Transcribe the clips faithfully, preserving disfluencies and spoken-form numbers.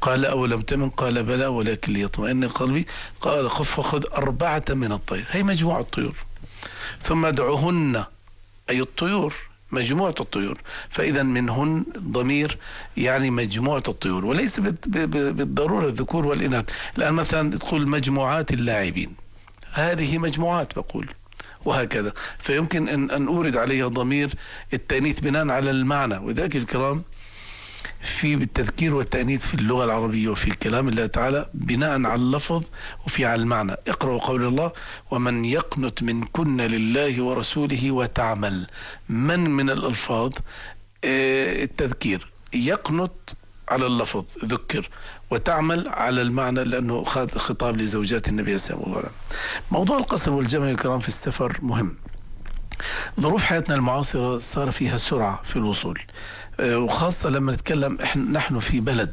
قال أولم تؤمن؟ قال بلى ولكن ليطمئن قلبي. قال خف خذ أربعة من الطير، هي مجموعة الطيور، ثم ادعوهن، أي الطيور مجموعة الطيور. فإذا منهن ضمير يعني مجموعة الطيور، وليس بالضرورة الذكور والإناث. الآن مثلا تقول مجموعات اللاعبين، هذه مجموعات بقول، وهكذا. فيمكن أن, أن أورد عليها ضمير التأنيث بناء على المعنى. وذلك الكرام في بالتذكير والتأنيث في اللغة العربية وفي كلام الله تعالى بناء على اللفظ وفي على المعنى. اقرأوا قول الله: ومن يقنت منكن لله ورسوله وتعمل. من من الألفاظ التذكير، يقنت على اللفظ ذكر، وتعمل على المعنى لأنه خطاب لزوجات النبي صلى الله عليه وسلم. موضوع القصر والجمع الكرام في السفر مهم. ظروف حياتنا المعاصرة صار فيها سرعة في الوصول، وخاصة لما نتكلم إحنا نحن في بلد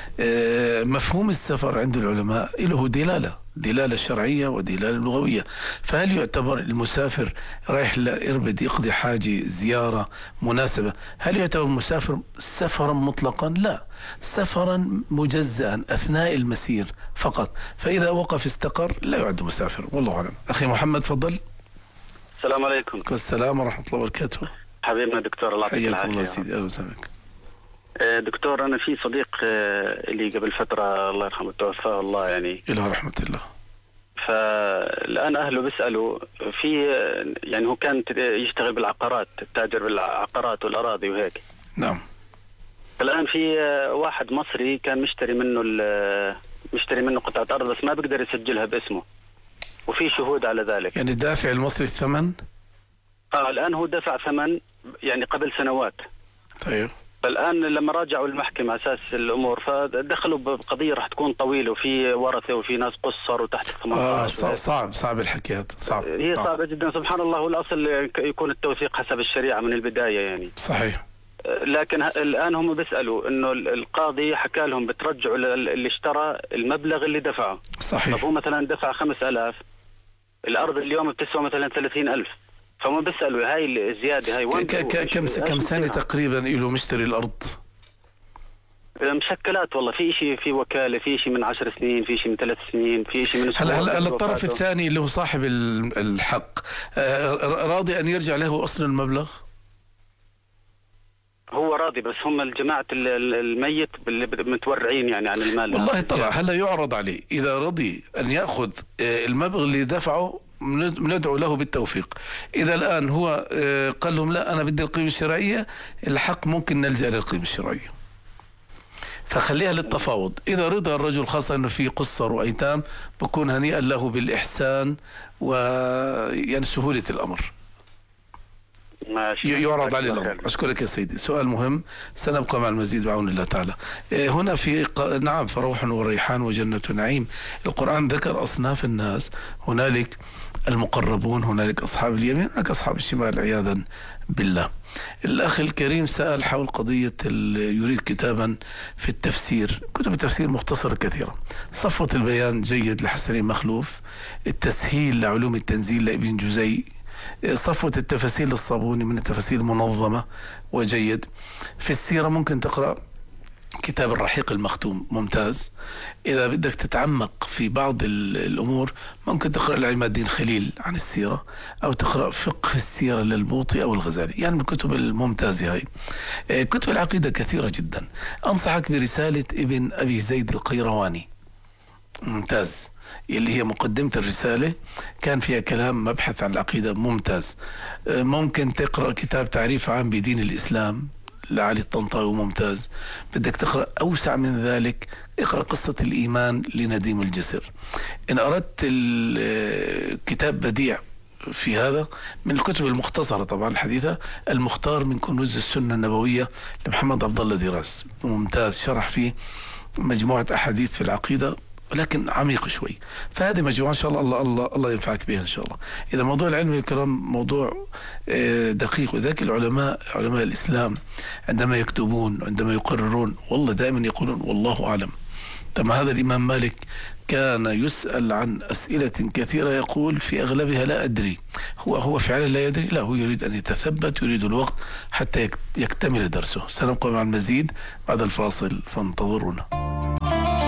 مفهوم السفر عند العلماء له دلالة دلالة شرعية ودلالة لغوية. فهل يعتبر المسافر رايح لإربد يقضي حاجة زيارة مناسبة، هل يعتبر المسافر سفرا مطلقا؟ لا، سفرا مجزأ أثناء المسير فقط. فإذا وقف استقر لا يعد مسافر، والله أعلم. أخي محمد فضل. السلام عليكم. السلام ورحمة الله وبركاته. حبيبنا دكتور، الله يعطيك العافية. حياكم الله سيدي. أهلا وسهلا بك. دكتور، أنا في صديق اللي قبل فترة الله يرحمه توفاه الله يعني. إلى رحمة الله. فالآن أهله بيسألوا في يعني هو كان يشتغل بالعقارات، تاجر بالعقارات والأراضي وهيك. نعم. الآن في واحد مصري كان مشتري منه مشتري منه قطعة أرض بس ما بيقدر يسجلها باسمه، وفي شهود على ذلك. يعني دافع المصري الثمن؟ آه الآن هو دفع ثمن يعني قبل سنوات. طيب. فالآن لما راجعوا المحكمة على أساس الأمور فدخلوا بقضية راح تكون طويلة وفي ورثة وفي ناس قصر وتحت ثمانية عشر. آه صعب صعب الحكايات، صعب. هي صعبة جدا سبحان الله. والأصل يكون التوثيق حسب الشريعة من البداية يعني. صحيح. لكن الآن هم بيسألوا إنه القاضي حكى لهم بترجعوا اللي اشترى المبلغ اللي دفعه. صحيح. طب هو مثلا دفع خمس آلاف، الأرض اليوم بتسوى مثلا ثلاثين ألف، فهم بيسألوا هاي الزيادة هاي وين؟ كم كم سنة تقريبا له مشتري الأرض؟ مشكلات والله، في شيء في وكالة، في شيء من عشر سنين، في شيء من ثلاث سنين، في شيء من هلا هلا الطرف الثاني اللي هو صاحب الحق راضي أن يرجع له أصل المبلغ؟ هو راضي، بس هم الجماعة الميت اللي متورعين يعني عن المال. والله طلع هلا يعرض عليه، إذا رضي أن يأخذ المبلغ اللي دفعه ندعو له بالتوفيق. إذا الآن هو قال لهم لا أنا بدي القيمة الشرائية، الحق ممكن نلجأ للقيمة الشرائية، فخليها للتفاوض. إذا رضى الرجل خاصة أنه في قصر وأيتام بكون هنيئا له بالإحسان ويعني سهولة الأمر. ماشي. يعرض عليه الأمر. أشكرك يا سيدي، سؤال مهم، سنبقى مع المزيد بعون الله تعالى. هنا في نعم فروح وريحان وجنة نعيم. القرآن ذكر أصناف الناس، هنالك المقربون، هنالك أصحاب اليمين، هناك أصحاب الشمال عياذا بالله. الأخ الكريم سأل حول قضية يريد كتابا في التفسير. كتب التفسير مختصرة كثيرة. صفوة البيان جيد لحسن مخلوف، التسهيل لعلوم التنزيل لابن جزي، صفوة التفاسير للصابوني من التفاسير المنظمة وجيد. في السيرة ممكن تقرأ كتاب الرحيق المختوم ممتاز. إذا بدك تتعمق في بعض الأمور ممكن تقرأ العماد الدين خليل عن السيرة، أو تقرأ فقه السيرة للبوطي أو الغزالي، يعني من الكتب الممتازة هاي. كتب العقيدة كثيرة جدا. أنصحك برسالة ابن أبي زيد القيرواني، ممتاز، اللي هي مقدمة الرسالة كان فيها كلام مبحث عن العقيدة ممتاز. ممكن تقرأ كتاب تعريف عام بدين الإسلام لعلي الطنطاوي ممتاز. بدك تقرأ أوسع من ذلك اقرأ قصة الإيمان لنديم الجسر. إن أردت الكتاب بديع في هذا من الكتب المختصرة طبعا الحديثة، المختار من كنوز السنة النبوية لمحمد عبد الله دراس، ممتاز، شرح فيه مجموعة أحاديث في العقيدة ولكن عميق شوي. فهذه مجموعة إن شاء الله الله الله, الله ينفعك بها إن شاء الله. إذا موضوع العلم الكرام موضوع دقيق، وذاك العلماء علماء الإسلام عندما يكتبون عندما يقررون والله دائما يقولون والله أعلم. طب هذا الإمام مالك كان يسأل عن أسئلة كثيرة يقول في أغلبها لا أدري. هو هو فعلا لا يدري؟ لا، هو يريد أن يتثبت، يريد الوقت حتى يكتمل درسه. سنبقى مع المزيد بعد الفاصل، فانتظرونا.